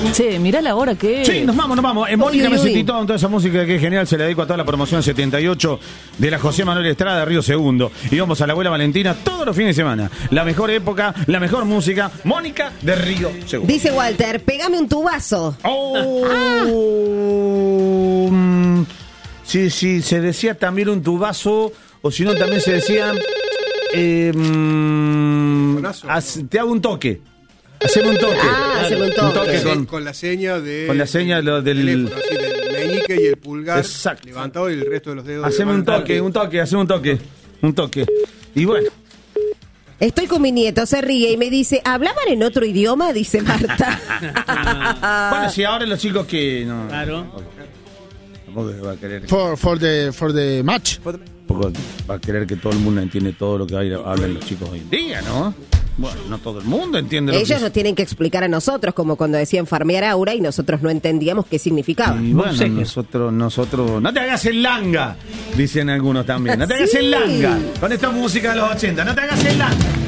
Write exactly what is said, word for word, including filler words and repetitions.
Che, mirá la hora que es. Sí, nos vamos, nos vamos. Eh, Mónica Uy, uy, me uy. sentí todo, toda esa música que es genial. Se la dedico a toda la promoción setenta y ocho de la José Manuel Estrada de Río Segundo. Y vamos a la abuela Valentina todos los fines de semana. La mejor época, la mejor música. Mónica de Río Segundo. Dice Walter, pégame un tubazo. Oh, mm, sí, sí, se decía también un tubazo. O si no, también se decía... Eh, mm, haz- te hago un toque. Haceme un toque. Ah, haceme un toque. con, con la seña de con la seña lo del teléfono, así, del meñique y el pulgar Exacto. levantado y el resto de los dedos. haceme de un la mano. toque, un toque, haceme un toque. Un toque. Y bueno. Estoy con mi nieto, se ríe y me dice, ¿hablaban en otro idioma? Dice Marta. Bueno, si ahora los chicos que no. Claro. Tampoco va a querer. For, for, the, for the match. Tampoco va a querer que todo el mundo entiende todo lo que hay- hablan los chicos hoy en día, ¿no? Bueno, no todo el mundo entiende lo Ellos que nos tienen que explicar a nosotros, como cuando decían farmear aura y nosotros no entendíamos qué significaba. Y bueno, Sé que- nosotros, nosotros... No te hagas el langa, dicen algunos también. No te hagas Sí. el langa. Con esta música de los ochenta, no te hagas el langa.